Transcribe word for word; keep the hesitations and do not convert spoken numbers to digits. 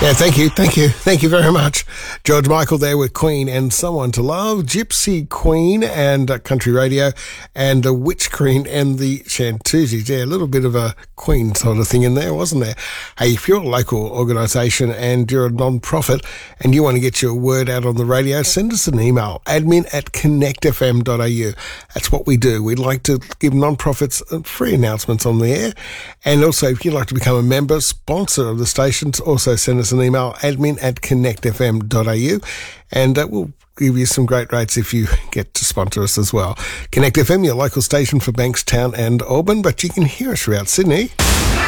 Yeah, thank you, thank you, thank you very much. George Michael there with Queen and Someone to Love, Gypsy Queen and uh, Country Radio, and the Witch Queen and the Chantusies. Yeah, a little bit of a Queen sort of thing in there, wasn't there? Hey, if you're a local organisation and you're a non-profit and you want to get your word out on the radio, send us an email, admin at connect f m dot a u. That's what we do. We'd like to give non-profits free announcements on the air. And also, if you'd like to become a member, sponsor of the stations, also send us an email, admin at connect f m dot a u, and uh, we'll give you some great rates if you get to sponsor us as well. Connect F M, your local station for Bankstown and Auburn, but you can hear us throughout Sydney.